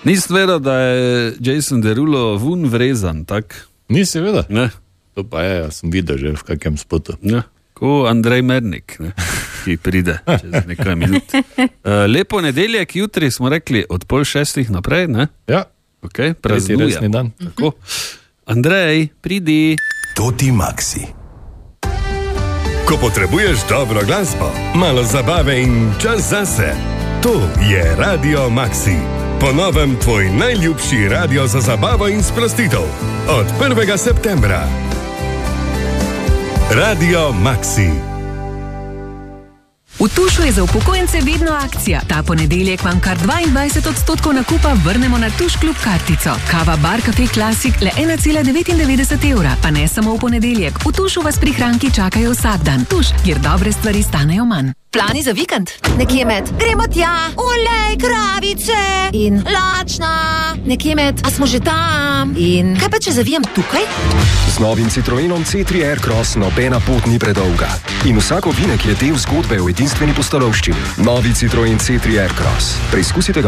Nisi vedel, da je Jason Derulo vun vrezan, tak? Nisi vedel? Ne. To pa je, jaz sem videl že v kakem spotu. Ja. Ko Andrej Mernik, ne? Ki pride čez nekaj minut. Lepo nedeljek, jutri smo rekli od 5:30 naprej, ne? Ja. Ok, praznujem. Resni dan. Tako. Andrej, pridi. Toti Maxi. Ko potrebuješ dobro glasbo, malo zabave in čas zase, to je Radio Maxi. Po novem tvoj najljubši radio za zabavo in sprostitev. Od 1. septembra. Radio Maxi. V Tušu je za upokojence vedno akcija. Ta ponedeljek vam kar 22% nakupa vrnemo na Tuš klub kartico. Kava Bar Cafe Classic le 1,99 evra. Pa ne samo v ponedeljek. V Tušu vas prihranki čakajo vsak dan. Tuš, kjer dobre stvari stanejo manj. Plani za vikend? Nekje med gremo tja, olej, kravice in lačna. Nekje med, a smo že tam? In kaj pa če zavijem tukaj? Z novim Citroenom C3 Aircross nobena pot ni predolga. In vsak ovinek je del zgodbe o edinstveni pustolovščini. Novi Citroen C3 Aircross. Preizkusite ga